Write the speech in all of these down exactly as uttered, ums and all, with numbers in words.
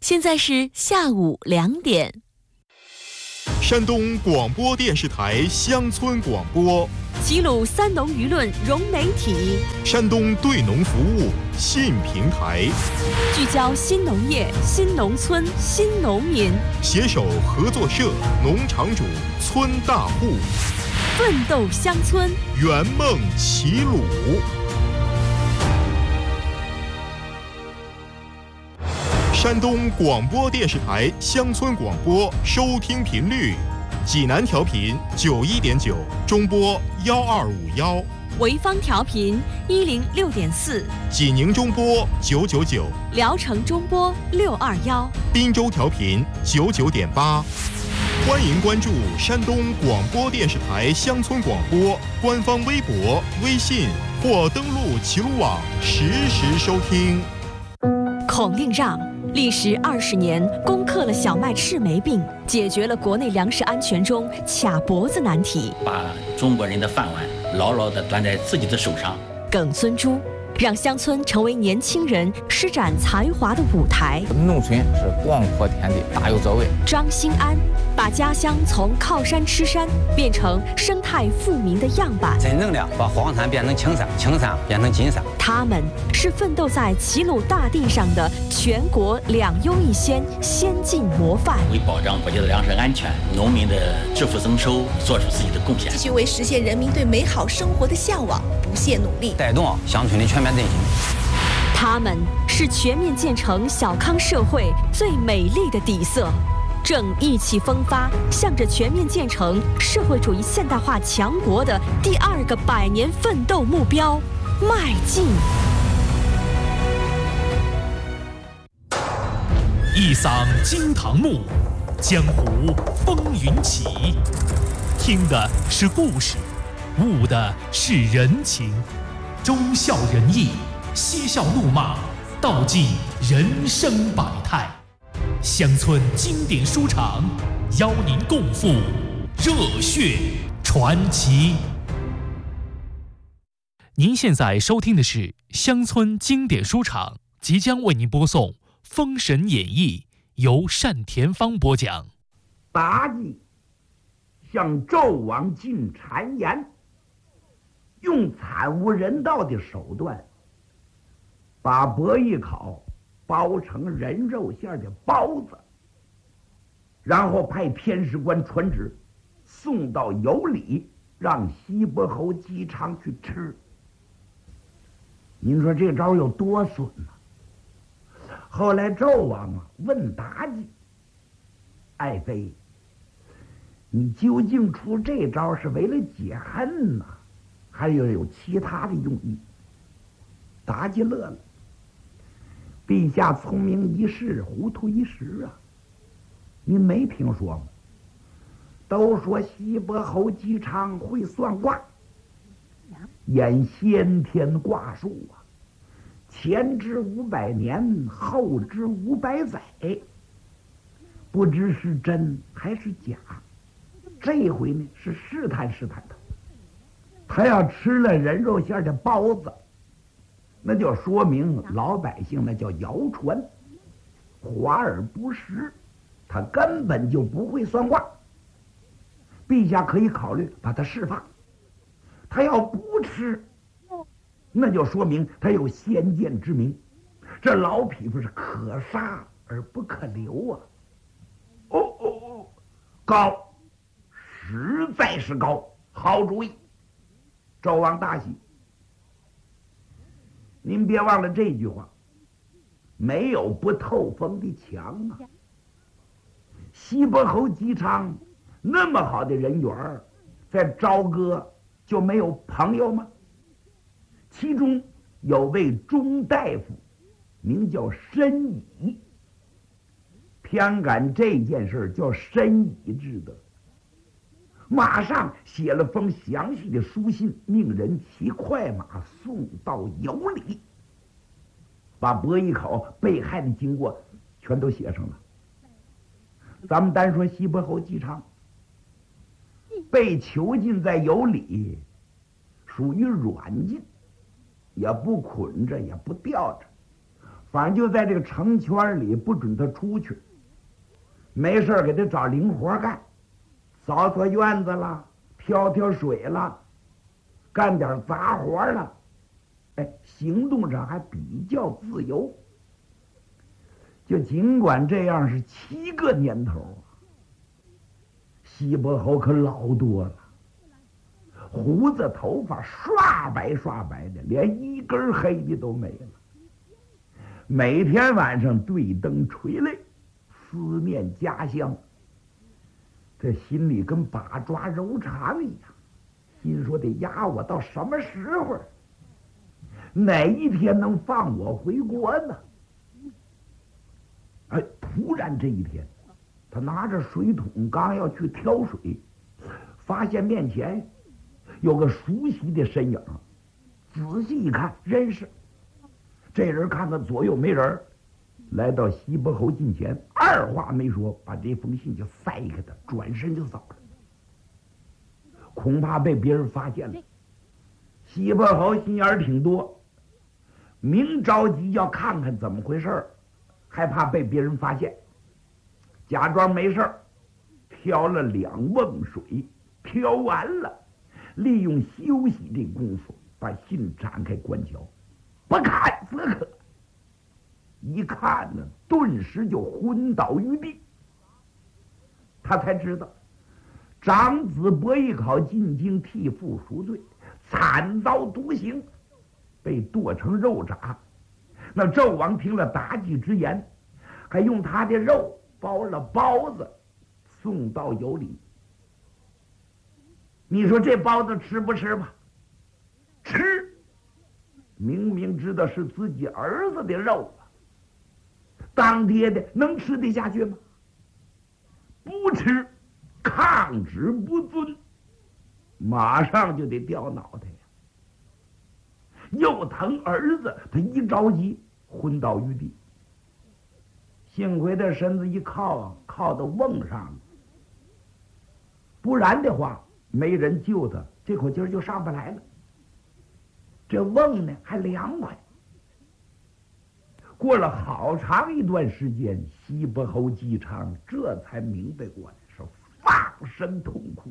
现在是下午两点。 山东广播电视台乡村广播， 齐鲁三农舆论融媒体， 山东对农服务新平台， 聚焦新农业、新农村、新农民， 携手合作社、农场主、村大户， 奋斗乡村， 圆梦齐鲁。山东广播电视台乡村广播收听频率：济南调频九一点九，中波幺二五幺； 潍坊调频一零六点四， 济宁中波九九九， 聊城中波六二幺， 滨州调频九九点八。欢迎关注山东广播电视台乡村广播官方微博、微信，或登录齐鲁网实时收听。 孔令让历时二十年，攻克了小麦赤霉病，解决了国内粮食安全中卡脖子难题， 把中国人的饭碗牢牢地端在自己的手上。 耿孙洙让乡村成为年轻人施展才华的舞台。 农村是广阔天地，大有作为。 张兴安把家乡从靠山吃山变成生态富民的样板， 真正的把黄山变成青山，青山变成金山。 他们是奋斗在齐鲁大地上的全国两优一先先进模范， 为保障国家的粮食安全、农民的致富增收做出自己的贡献， 继续为实现人民对美好生活的向往不懈努力， 带动乡村的全面振兴。 他们是全面建成小康社会最美丽的底色，正意气风发，向着全面建成社会主义现代化强国的第二个百年奋斗目标迈进。 一嗓惊堂木，江湖风云起。听的是故事，悟的是人情，忠孝仁义，嬉笑怒骂，道尽人生百态。乡村经典书场，邀您共赴热血传奇。您现在收听的是乡村经典书场，即将为您播送《封神演义》，由单田芳播讲。 妲己向纣王进谗言，用惨无人道的手段，把伯邑考包成人肉馅的包子，然后派偏食官传旨送到有里，让西伯侯姬昌去吃。您说这招有多损呢？后来纣王啊问妲己：“爱妃，你究竟出这招是为了解恨呢，还有有其他的用意？”妲己乐了：“陛下聪明一世，糊涂一时啊！您没听说吗？都说西伯侯姬昌会算卦，演先天卦术啊，前知五百年，后知五百载，不知是真还是假。这回呢是试探试探他，他要吃了人肉馅的包子，那就说明老百姓那叫谣传，华而不实，他根本就不会算卦。陛下可以考虑把他释放。他要不吃，那就说明他有先见之明，这老匹夫是可杀而不可留啊！哦哦哦，高，实在是高，好主意！纣王大喜。您别忘了这句话，没有不透风的墙啊！西伯侯姬昌那么好的人缘，在朝歌就没有朋友吗？其中有位中大夫，名叫申乙，偏赶这件事叫申乙之德，马上写了封详细的书信，命人骑快马送到有里，把伯邑考被害的经过全都写上了。咱们单说西伯侯姬昌被囚禁在有里，属于软禁，也不捆着，也不吊着， 反正就在这个城圈里不准他出去，没事给他找零活干，扫扫院子了，挑挑水了，干点杂活了，哎，行动上还比较自由。就尽管这样是七个年头啊，西伯侯可老多了，胡子头发刷白刷白的，连一根黑的都没了。每天晚上对灯垂泪，思念家乡，这心里跟把抓柔肠一样，心说得压我到什么时候，哪一天能放我回国呢？哎，突然这一天，他拿着水桶刚要去挑水，发现面前有个熟悉的身影，仔细一看，认识。这人看看左右没人，来到西伯侯近前，二话没说，把这封信就塞给他，转身就走了。恐怕被别人发现了。西伯侯心眼儿挺多，明着急要看看怎么回事，害怕被别人发现，假装没事，挑了两瓮水，挑完了，利用休息这功夫，把信展开观瞧。不看则可，一看呢，顿时就昏倒于地。他才知道，长子伯邑考进京替父赎罪，惨遭毒刑，被剁成肉渣。那纣王听了妲己之言，还用他的肉包了包子，送到有里。你说这包子吃不吃吧？吃。明明知道是自己儿子的肉啊，当爹的能吃得下去吗？不吃，抗旨不遵，马上就得掉脑袋呀！又疼儿子，他一着急昏倒于地。幸亏他身子一靠啊，靠到瓮上了，不然的话没人救他，这口气儿就上不来了。这瓮呢还凉快。过了好长一段时间，西伯侯姬昌这才明白过来，是放声痛哭。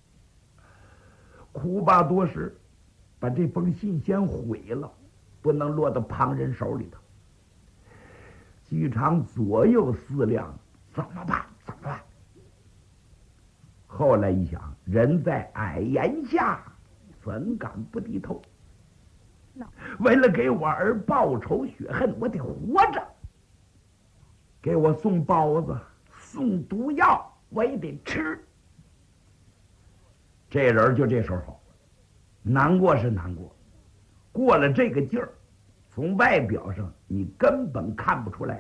哭罢多时，把这封信先毁了，不能落到旁人手里头。姬昌左右思量，怎么办？怎么办？后来一想，人在矮檐下，怎敢不低头？为了给我儿报仇雪恨，我得活着。给我送包子，送毒药，我也得吃。这人就这时候好，难过是难过，过了这个劲儿，从外表上你根本看不出来。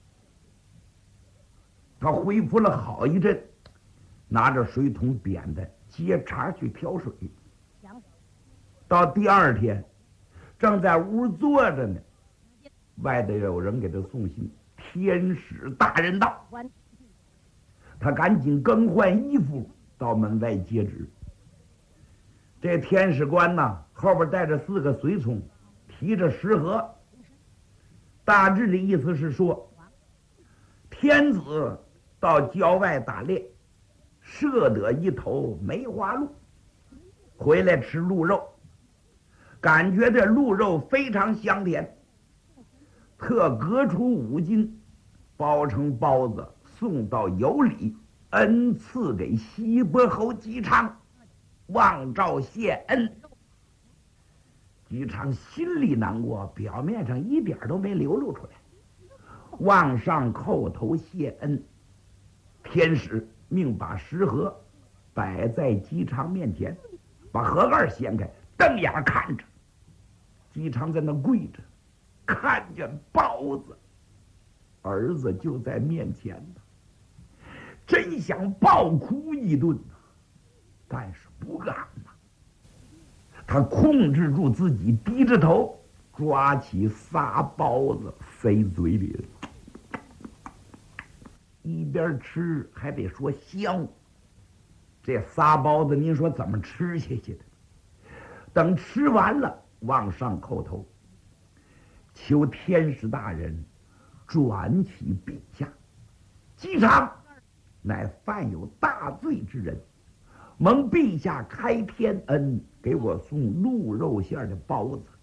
他恢复了好一阵，拿着水桶扁担接茬去挑水。到第二天，正在屋坐着呢，外头有人给他送信，天使大人到。他赶紧更换衣服到门外接旨。这天使官呢，后边带着四个随从，提着食盒，大致的意思是说，天子到郊外打猎，射得一头梅花鹿，回来吃鹿肉，感觉这鹿肉非常香甜，特割出五斤，包成包子送到有里，恩赐给西伯侯姬昌，望召谢恩。姬昌心里难过，表面上一点都没流露出来，往上叩头谢恩。天使命把食盒摆在姬昌面前，把盒盖掀开，瞪眼看着。姬昌在那跪着，看见包子，儿子就在面前呢，真想暴哭一顿呢，但是不敢呐。他控制住自己，低着头抓起仨包子塞嘴里，一边吃还得说香。这仨包子您说怎么吃下去的？等吃完了，往上叩头。 求天师大人转启陛下，姬昌乃犯有大罪之人，蒙陛下开天恩，给我送鹿肉馅的包子。